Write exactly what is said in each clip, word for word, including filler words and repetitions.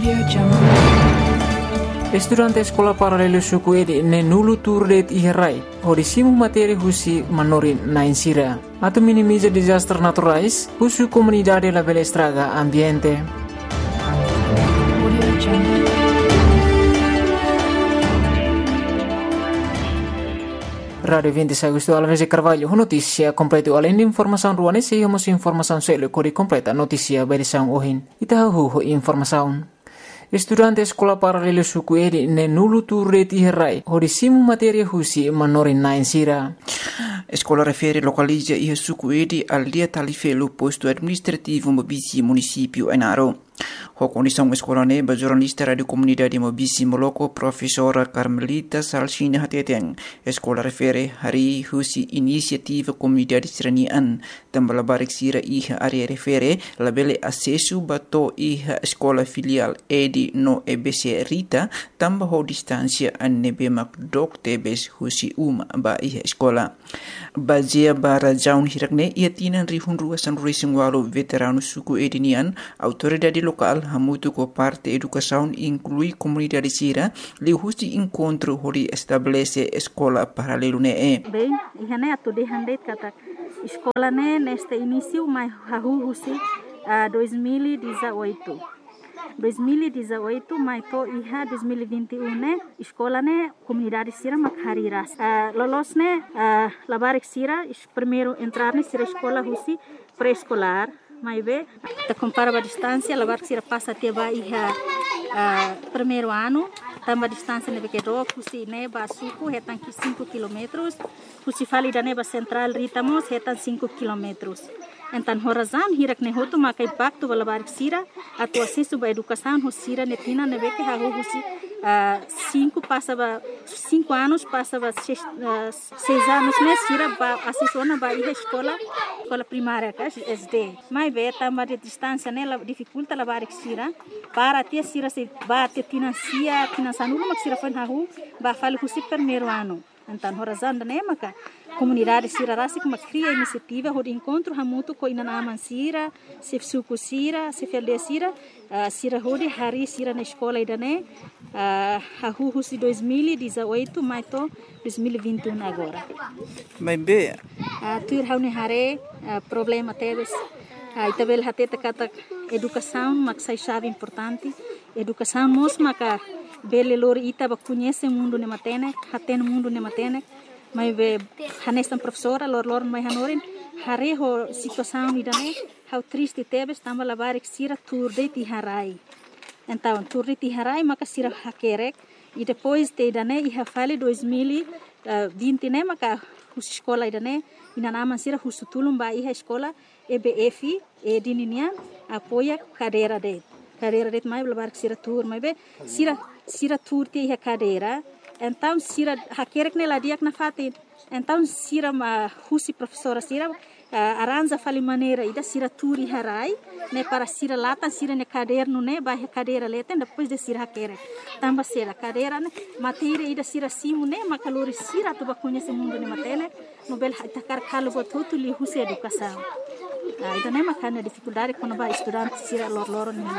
Estudante sekolah paralelo suku edi ne nulu turdet iherai. Horisimu materi husi manorin na insira. Atau minimiza disaster naturais, husu comunidade la bela estraga ambiente. Radio vinte Agosto Alves de Carvalho, notícia completa além de informação ruane, se hemos informação selo kori completa notícia berisang ohin. Itahu informação. Estudante sekolah paralelo suku edi ne nulu turret iherai. Horisimu materia husi manorin na insira. Escola refere localiza ia suku edi al dia talifelo posto administrativo Mobisi município Enaro. Ho condição escola neba jornalista radio comunidade Mobisi Moloko professora Carmelita Salsina Hateteng. Escola refere hari husi inisiativa comunidade seranian tambah barik sira iha area refere labele acesso bato iha escola filial edi no E B C Rita tambah ho distância an nebe mak dok tebes husi uma ba iha escola. Bazia bara jaun hirakne ia tinan rihun ruasan racing walo veterano suku edinian autoridade local hamutu ko parte educação inclui comunidade sira li husi encontro hori estabelece escola paralelo ne e. Bem, ihane atu de handet kata escola ne neste início mai hahu husi uh, dois mil e dezoito. dois mil e dezoito mai to iha dois mil e vinte e um ne escola ne comunidade sira makhariras uh, lolos ne uh, labarik sira primeiro entrar ne sira escola husi pré-escolar mai be ta compara a distância labarik sira passa até ba iha uh, primeiro ano tamba distância ne beke do husi ne ba suku hetan ki cinco quilômetros husi fali da ne ba central ritamos hetan cinco quilômetros. Então, horazan hirak ne hotu maka impacto bala barik sira atu acesso ba educação hosira netina ne beke ha husi uh, cinco passa ba cinco anos passa ba seis, uh, seis anos ne sira ba acesso na ba iha escola escola primária ka S D mai be tamba de distância ne la dificulta la barik sira para ter sira se ba te financia financiando mak sira fan ha hu ba fali husi primeiro ano. Então, horazan ne maka comunidade sira rasi kuma cria iniciativa ho encontro hamutu ko ina naman sira se suku sira se felde sira uh, sira hodi hari sira na escola idane uh, hahu husi dois mil e dezoito mai to dois mil e vinte e um agora mai be uh, tur haune hare uh, problema teves uh, itabel hateta kata educação maksai chave importante educação mos maka bele lor ita ba conhece mundo ne matene haten mundo ne matene mai be hanestan professora lor lor mai hanorin hare ho situação idane how triste tebes tamba labarik sira turde ti harai então turde ti harai maka sira hakerek e depois te idane iha fale dois mil e vinte ne maka hus escola idane ina naman sira husutulum ba iha escola E B F e dininian apoia cadeira de cadeira de mai labarik sira tur mai be sira sira tur ti iha cadeira. Então, sira hakerek ne ladiak na fatin. Então, sira ma husi professora sira uh, aranja fali maneira ida sira turi harai ne para sira lata sira ne caderno ne ba cadeira leten depois de sira hakerek. Tamba sira cadeira ne matéria ida sira simu ne makalori sira tu ba conhece mundo ne matene no bel takar kalu botutu li husi educação. Uh, ida ne makana dificuldade quando ba estudante sira lor lor ne.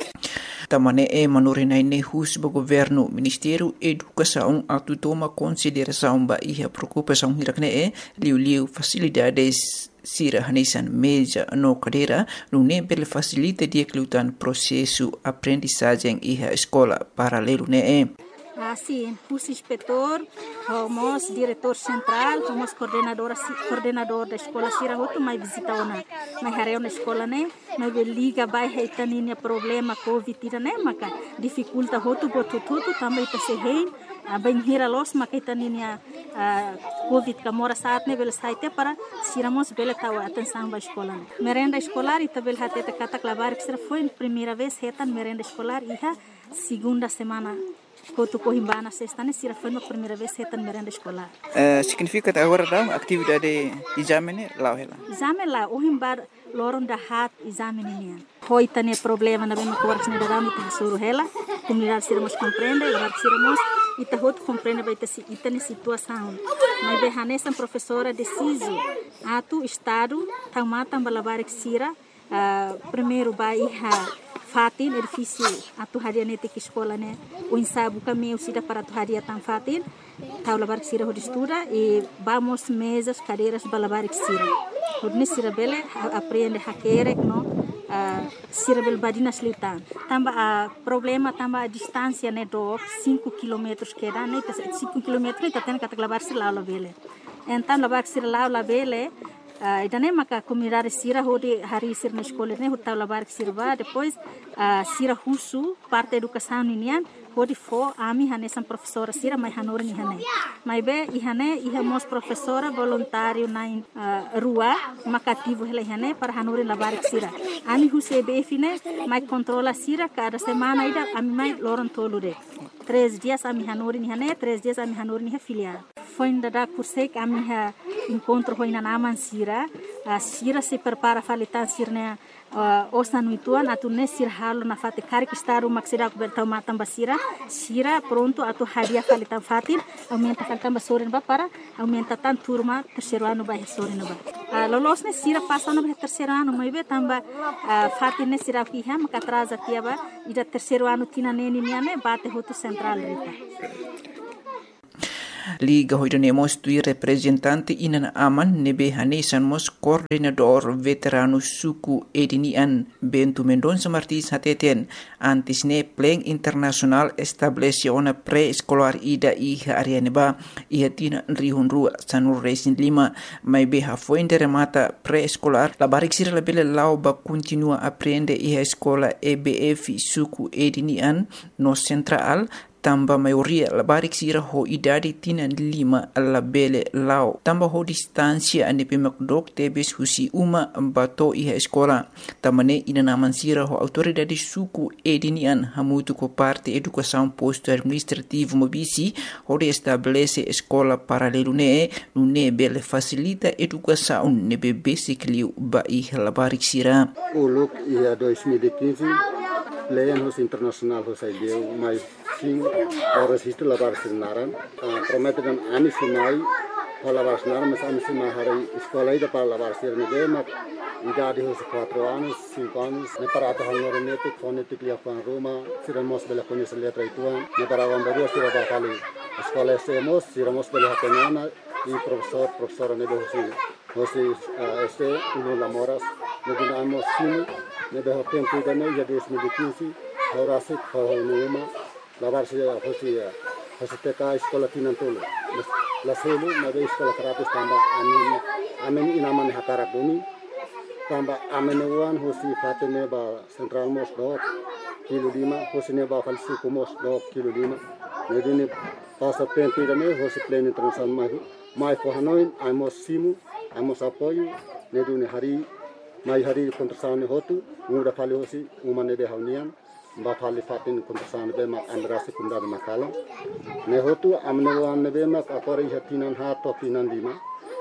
Tamane e manurinai ne hus ba governo Ministério Educação atu toma consideração ba iha preocupação hirakne e liu liu facilidades sira hanesan meja no cadeira no ne bel facilita dia klutan processo aprendizagem iha escola paralelo ne e. Assim, hus inspetor, homos diretor central, homos coordenador coordenador da escola sira hotu mai visita ona mai hareu na escola ne mai liga bai heitaninia problema covid ira ne maka dificulta hotu botu tutu também ta se hein bem hira los maka heitaninia covid kamora saat ne bel saite para siramos bel tawa atenção ba escola merenda escolar ita bel hatete kata klabar sira foi primeira vez hetan merenda escolar iha segunda semana Kotu Cohimbana sexta ne sira foi a primeira vez hetan merenda escolar. Uh, significa agora da atividade exame lá ela. Exame lá o himbar loron da hat exame nian. Hoi tane problema na bem cortes ne daramu te suru hela. Comunidade sira mos compreende, agora sira mos ita hot compreende vai te si ita ne situação. Mas be hanesan professora deciso atu estado tamata balabar sira uh, primeiro vai ha fatin edifício atu haria nete que escola né o ensabu caminho sida para tu haria tan fatin taula bar sira ho estuda e vamos mesas cadeiras balabar sira hodne sira bele aprende hakere no uh, sira bel badina slitan tamba a uh, problema tamba a distância né do cinco quilômetros que dá né cinco quilômetros né taten kata labar sira la bele então labar sira la bele Uh, idane maka comunidade sira hodi hari sir na escola ne hota labar sirva depois uh, sira husu parte educação ninian hodi fo ami hane sam professora sira mai hanor ni hane mai be ihane ihamos professora voluntário na uh, rua makativo hele hane para hanor labar sira ami huse be fine mai controla sira cada semana ida ami mai loron tolude três dias ami hanor ni hane três dias ami hanor ni filial foi ainda da curse ami ha encontro foi na naman sira a sira se prepara falitan sirne uh, osa nuituan atu ne sir halo na fate kari kistaru maksida ku bertau matam basira sira pronto atu hadia falitan fatin aumenta falitan basorin ba para aumenta tan turma terceiro ano ba sorin ba uh, lolos ne sira passa no terceiro ano mai be tamba uh, fatin ne sira ki ha maka atrasa tiaba ida terceiro ano tina neni niane bate hotu central rita Liga hoidanemos tui representante inan aman nebe hanesan mos coordenador veterano suku edinian Bentu Mendonça Martins hateten antis ne pleng internasional establece ona pre-escolar ida iha arianeba iha tina rihun rua sanur resin lima mai beha fuente remata pre-escolar la barik sira la bele lau ba continua aprende iha escola E B F suku edinian no central tamba maioria la barik sira ho idadi tina lima la bele lao tamba ho distancia ane pemak dok tebes husi uma bato iha escola tamane ina naman sira ho autoridade suku edinian hamutu ko parte educação posto administrativo mobisi ho de estabelece escola paralelo ne ne bele facilita educação ne be basically ba iha la barik sira uluk ia dois mil e quinze Leyan hos internasional hos ideu mai sing horas hitu labar sinaran promete dan ani sinai labar sinaran mas ani sinai hari sekolah ida para labar sirne de mak idade hos quatro anos cinco anos ne para ta hanor netik fonetik lia fan roma siramos bela conhecer letra ituan ne para vambaru sira ba kali sekolah semos siramos bela hatenana e professor professora ne hosi hosi este uno lamoras ne dinamos sinu ne de tempo ida ne ya dois mil e quinze horas se uma lavar se hosi hosi teka escola tinantolo la selu na de escola karate tamba amen amen inaman hakara buni tamba amen wan hosi fatene ba central mos do kilo lima hosi ne ba falsi kumos do kilo lima ne dini passa tempo ida ne hosi plane international mai mai for hanoin amos simu amos apoio ne duni hari mai hari kontrasane hotu muda fali hosi umane de haunian ba fali fatin kontrasane be mak andra sekundar makala ne hotu amne wan be mak akore hatinan ha to tinan lima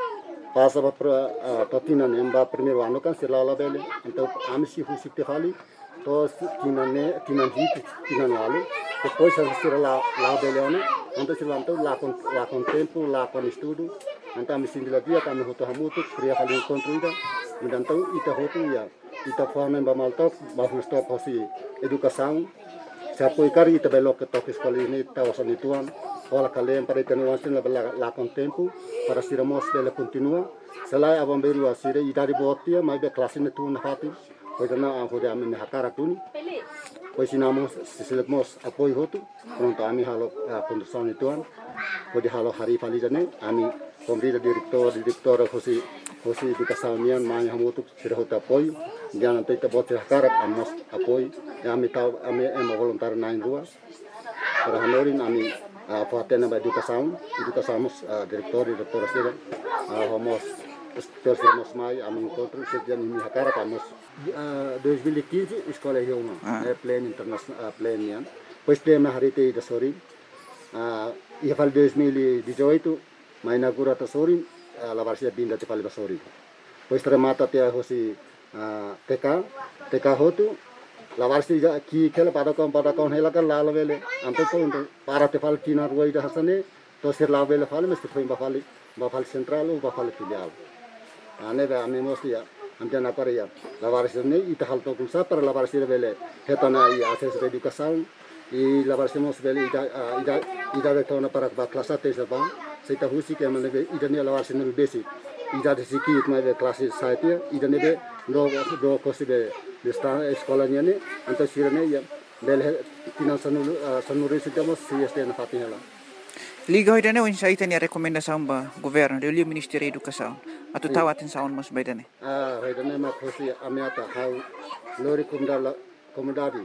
pasa ba to tinan emba primero ano kan silala bele então amsi husi te fali to tinan ne tinan hit tinan wale depois a sira la la bele ano então silanto la con la con tempo la con estudo então amsi dila dia kan hotu hamutu kriya fali kontroida então ita hotu ya ita forma ba maltok ba stop hosi educação se apoiar ita belo que toque escola ini ta osan ituan ola kalian para ita nuansin la la con tempo para siramos dele continua selai abang beru asire ita di botia mai be kelas ini tu na hati pois na ho de amin hakara tuni pois sinamos sisilemos apoio hotu pronto ami halo condução ituan pode halo hari fali jane ami pemerintah direktor direktor hosi hosi educação nian mai hamutu sira hota apoio jangan nanti kita buat sekarang amos apoio ami tahu ami emo voluntar nain dua para hanorin ami fatena ba educação educação direktor direktor sira homos terus mai ami encontro sejak ini sekarang amos dois mil e quinze escola Hioma é pleno internacional pleno nian pois tema hari te da sori ia fal dois mil e dezoito mai inaugura ta sori la varsia binda te fal basori pois remata te hosi T K T K hotu la varsia ki kela pada kon pada kon hela kan la vele ampe ko para te fal tina ruai da hasane to ser la vele fal mesti foi ba fal ba fal central ba fal filial ane ba ame mostia Amjan apa ya? Lawaris ini ita hal to kumsa para lawaris ini bele hetana i akses educação i lawaris mos bele ida ida ida de tona para ba kelas satu sebab seita husi ke mana be ida ni lawaris ini basic ida de siki itma be kelas satu ida ni be do do kosi be desta sekolahnya ni anto sirane ya bele tinan sanu sanuri sitamos si este na fatinha lá. Liga hoy dane unsa ita ni rekomendasaon ba governo de Ministério da Educação atau tawatin saon mas baidane. Ah, hoy dane ma kosi amiata hau lori kumdala komodadi.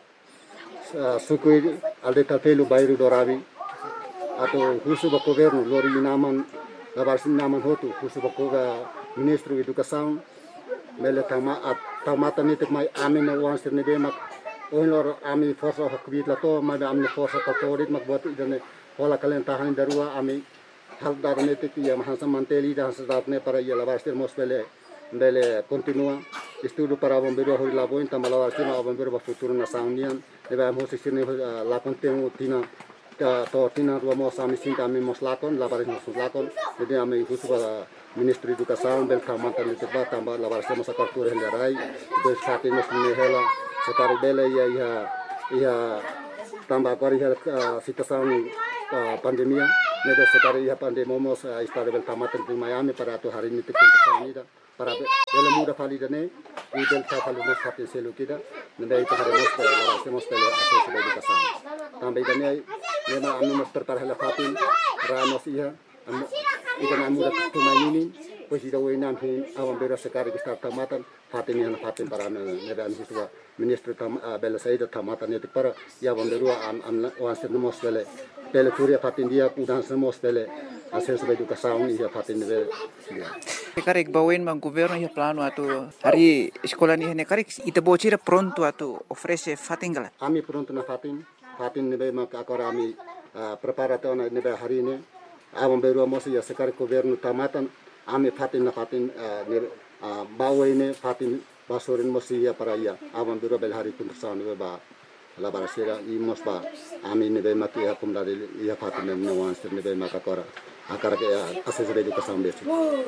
Sukui alde tapelu bairu dorabi atau husu ba governo lori naman labarsin naman hotu husu ba koga Ministro Educação mele tama at tamata nitik mai amin na wansir ni be mak oin lor ami forsa hakbit la to ma amni forsa katorit mak buat idane Hola kalian tahan darua ami hal darne te ya mahansa manteli dan sedatne para ya labastir mos bele bele continua estudo para bombeiro hoi labo en tamalawa sima bombeiro ba futuro na saunian de ba mos sirne la contenu tina ta to tina ro mos ami sin kami mos lakon labaris mos lakon de ami husu ba Ministro Educação bel kamata ni te ba tamba labaris mos akartur helarai de sate mos ni hela sekari bele ya ya ya tambah kori hel situação pandemia nebe sekali ya pandemia mos istade bel tamatan di Miami para tu hari ini tikun tersanida para bel muda fali dane i bel ta fali mos hatin selu kita nebe itu hari mos bel mos bel akses educação tambah dane nema anu mos tertar hela fatin ramos iya ikan amu tu mainini pues ida wenan hin awam bera sekali kita tamatan fatin yang fatin para nebe anu suwa ministro tam bel saida tamatan itu para ya bomberu am am wansir mos bel Pele kuria fatin dia udan semos pele akses educação ia fatin de dia. Karek bawen mang governo ya plano atau hari sekolah ni hene karek ita bocira pronto atau ofrece fatin gala. Ami pronto na fatin fatin nebe mak akora ami preparato na nebe hari ini awam beru mos ya sekar governo tamatan ami fatin na fatin nebe bawen fatin basorin mos ya para ya awam beru bel hari pun tersan nebe ba la barasera i mosba ami ne be maki akum dari ia fatin ne wansir ne be makakora akara ke akses educação besi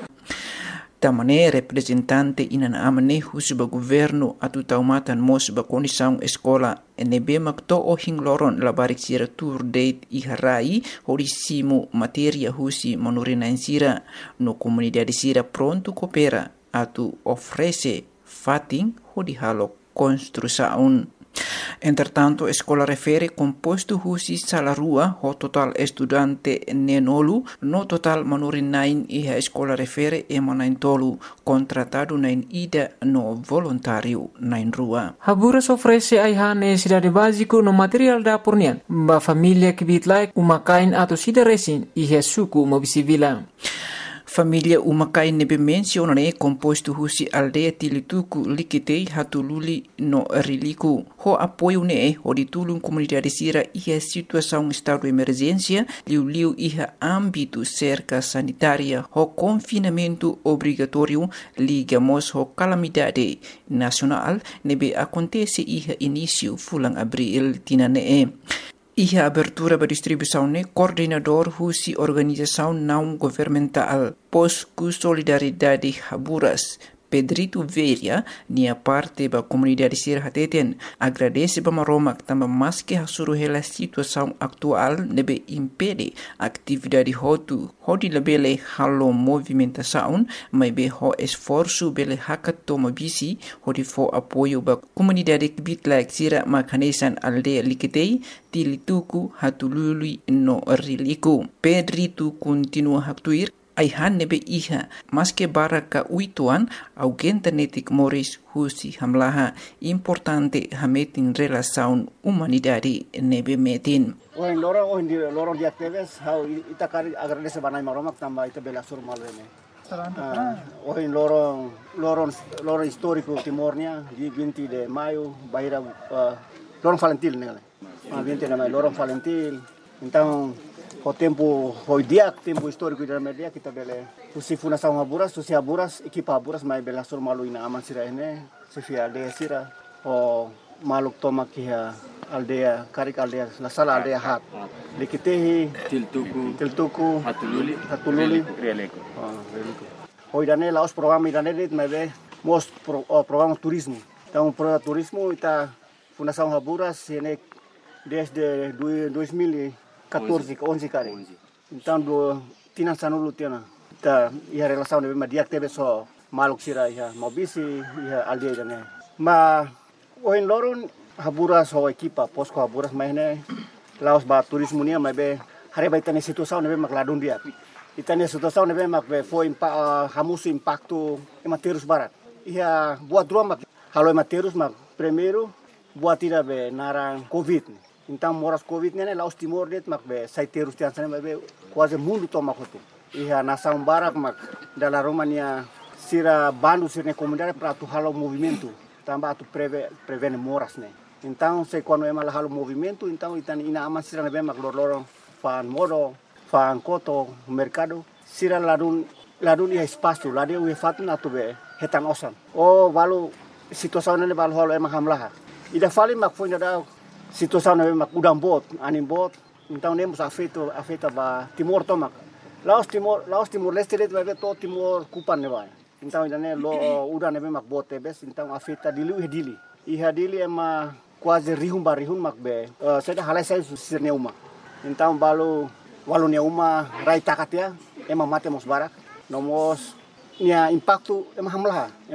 tamane representante inan amane husuba governo atu taumatan mos ba condição escola ne be makto o hingloron la barixira tour date i harai horisimo materia husi monorina insira no comunidade sira pronto coopera atu ofrece fatin hodi halo construção. Entretanto, a escola refere composto husi salarua ho total estudante nenolu no total manurin nain e a escola refere e manain tolu contratado nain ida no voluntário nain rua. Haburas ofrece aiha necessidade básico no material da pornian ba família que bitlai umakain atau sida resin e suku mobisivila. Família umakai nebe mencionane composto husi aldeia tilituku likitei hatululi no riliku. Ho apoio ne ho ditulung comunidade sira iha situação estado de emergência liu-liu iha âmbito cerca sanitária ho confinamento obrigatório ligamos ho calamidade nacional nebe acontece iha início fulang abril tinane. Iha abertura ba distribuição ne coordenador husi organização não governamental Posku Solidariedade Haburas Pedrito Veria nia parte ba comunidade sir hateten agradece ba maromak tamba maske hasuru hela situação atual nebe impede atividade hotu hodi labele halo movimentação mai be ho esforço bele hakatoma bisi hodi fo apoio ba comunidade bitlak sira makanesan aldeia likitei tilituku hatulului no riliku. Pedrito continua haktuir aihan nebe iha maske baraka uituan augenta netik moris husi hamlaha importante hametin relação humanidade nebe metin. Oin loro oin di loro di aktives how ita kari agradece banai maromak tamba ita bela sur malene. Oin loro loro loro histórico timornia di vinte de maio baira loro Valentil nele. Ah vinte de maio loro Valentil. Então o tempo foi dia tempo histórico da media kita bele usi fundação Haburas usi Haburas equipa Haburas mai bela sur malu ina aman sira ene sifia aldea sira o maluk toma kia aldea karik aldea la sala aldea hat likitehi tiltuku hatululi hatululi releko oh releko hoy dane laos program idane dit mai be mos pro, oh, programa turismo. Então programa turismo ita Fundação Haburas ini desde dois mil e quatorze, onze kali. Então do tinan sanulu tiana. Ta ia relação de media teve só maluk sira ia mobisi ia aldeia dane. Ma oin loron Haburas ho equipa posko Haburas mahne laos ba turismo nia mabe hari ba itane situação nebe makladun dia. Itane situação nebe mak be foi impa hamusu impacto ematerus barat. Ia buat dua mak halo ematerus mak primeiro buat tidak be narang covid. Então moras covid nene laos timor det mak be saiterus tian sana be quase mundo toma kotu. Ia nação barak mak dalam Romania sira bandu sirne comunidade para tu halo movimento. Tambah tu preve prevene moras ne. Então se quando é mal halo movimento, então itan ina aman sira nebe mak lor fan modo, fan koto, mercado. Sira ladun ladun ia espaço, ladun ia fatun atu be hetan osan. Oh valu situação nene valu halo emang hamlaha. Ida fali mak foi da situação nebe mak udang bot, anim bot. Então nemos afeto afeta ba Timor tomak. Laos Timor, Laos Timor Leste det vai to Timor kupan ne vai. Então ida ne lo udang nebe mak bot tebes, então afeta dili e dili. Iha dili ema quase rihum barihum mak be. Uh, saya halai saya sirne uma. Então balu walu ne uma rai takatia ema mate mos barak. Nomos nia impacto ema hamlaha.